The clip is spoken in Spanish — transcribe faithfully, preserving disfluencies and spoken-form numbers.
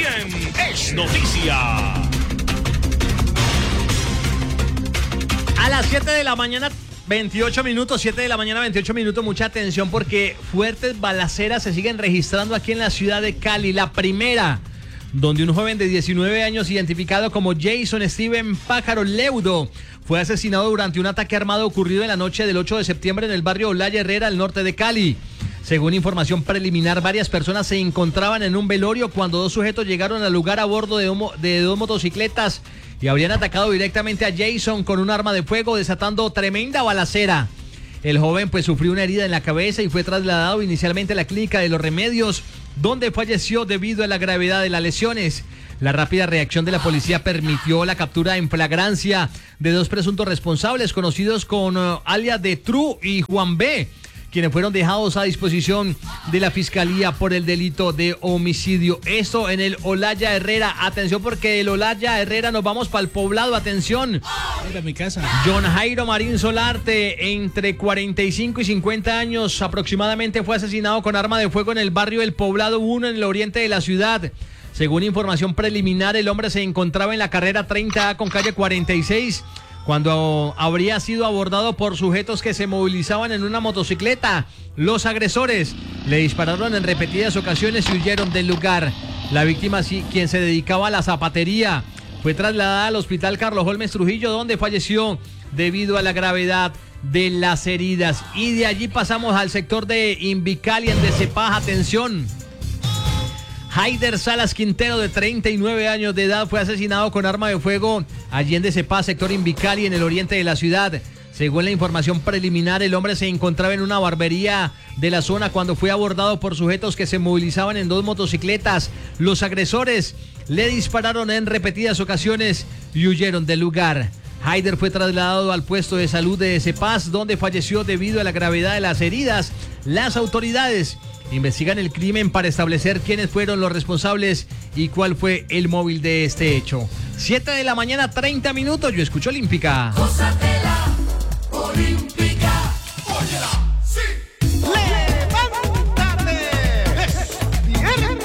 también es noticia. A las siete de la mañana, veintiocho minutos, siete de la mañana, veintiocho minutos, mucha atención porque fuertes balaceras se siguen registrando aquí en la ciudad de Cali. La primera, donde un joven de diecinueve años identificado como Jason Steven Pájaro Leudo fue asesinado durante un ataque armado ocurrido en la noche del ocho de septiembre en el barrio Olaya Herrera, al norte de Cali. Según información preliminar, varias personas se encontraban en un velorio cuando dos sujetos llegaron al lugar a bordo de, homo, de dos motocicletas y habrían atacado directamente a Jason con un arma de fuego, desatando tremenda balacera. El joven pues sufrió una herida en la cabeza y fue trasladado inicialmente a la clínica de Los Remedios, donde falleció debido a la gravedad de las lesiones. La rápida reacción de la policía permitió la captura en flagrancia de dos presuntos responsables conocidos con uh, alias de Tru y Juan B., quienes fueron dejados a disposición de la fiscalía por el delito de homicidio. Esto en el Olaya Herrera. Atención porque el Olaya Herrera nos vamos para el poblado. Atención. Mira mi casa. John Jairo Marín Solarte, entre cuarenta y cinco y cincuenta años aproximadamente, fue asesinado con arma de fuego en el barrio El Poblado uno en el oriente de la ciudad. Según información preliminar, el hombre se encontraba en la carrera treinta A con calle cuarenta y seis cuando habría sido abordado por sujetos que se movilizaban en una motocicleta. Los agresores le dispararon en repetidas ocasiones y huyeron del lugar. La víctima, quien se dedicaba a la zapatería, fue trasladada al hospital Carlos Holmes Trujillo, donde falleció debido a la gravedad de las heridas. Y de allí pasamos al sector de Invicali, en Decepaj. Atención. Haider Salas Quintero, de treinta y nueve años de edad, fue asesinado con arma de fuego allí en Decepaj, sector Invicali, en el oriente de la ciudad. Según la información preliminar, el hombre se encontraba en una barbería de la zona cuando fue abordado por sujetos que se movilizaban en dos motocicletas. Los agresores le dispararon en repetidas ocasiones y huyeron del lugar. Haider fue trasladado al puesto de salud de Decepaj, donde falleció debido a la gravedad de las heridas. Las autoridades investigan el crimen para establecer quiénes fueron los responsables y cuál fue el móvil de este hecho. siete de la mañana, treinta minutos. Yo escucho Olímpica.